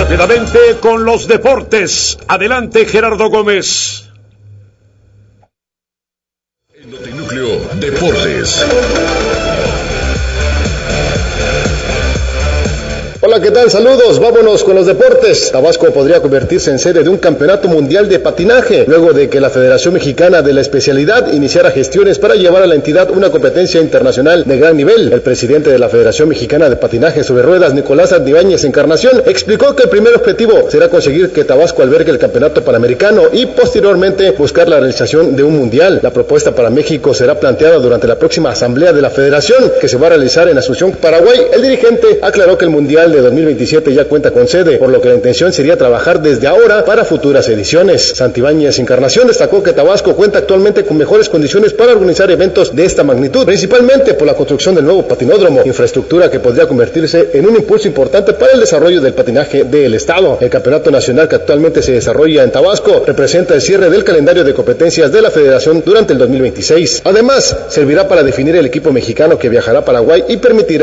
Rápidamente con los deportes. Adelante, Gerardo Gómez. El Notinúcleo Deportes. Hola, ¿qué tal? Saludos, vámonos con los deportes. Tabasco podría convertirse en sede de un campeonato mundial de patinaje, luego de que la Federación Mexicana de la Especialidad iniciara gestiones para llevar a la entidad una competencia internacional de gran nivel. El presidente de la Federación Mexicana de Patinaje sobre Ruedas, Nicolás Ibáñez Encarnación, explicó que el primer objetivo será conseguir que Tabasco albergue el campeonato panamericano y posteriormente buscar la realización de un mundial. La propuesta para México será planteada durante la próxima asamblea de la Federación, que se va a realizar en Asunción, Paraguay. El dirigente aclaró que el mundial de 2027 ya cuenta con sede, por lo que la intención sería trabajar desde ahora para futuras ediciones. Santibáñez Encarnación destacó que Tabasco cuenta actualmente con mejores condiciones para organizar eventos de esta magnitud, principalmente por la construcción del nuevo patinódromo, infraestructura que podría convertirse en un impulso importante para el desarrollo del patinaje del estado. El campeonato nacional que actualmente se desarrolla en Tabasco representa el cierre del calendario de competencias de la Federación durante el 2026. Además, servirá para definir el equipo mexicano que viajará a Paraguay y permitirá